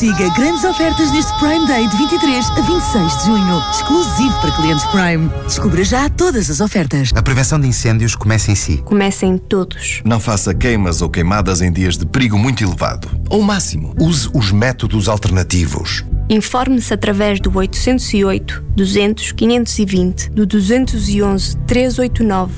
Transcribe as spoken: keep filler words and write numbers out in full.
Siga grandes ofertas neste Prime Day de vinte e três a vinte e seis de junho. Exclusivo para clientes Prime. Descubra já todas as ofertas. A prevenção de incêndios começa em si. Começa em todos. Não faça queimas ou queimadas em dias de perigo muito elevado. Ao máximo, use os métodos alternativos. Informe-se através do oitocentos e oito, duzentos, quinhentos e vinte, do duzentos e onze, trezentos e oitenta e nove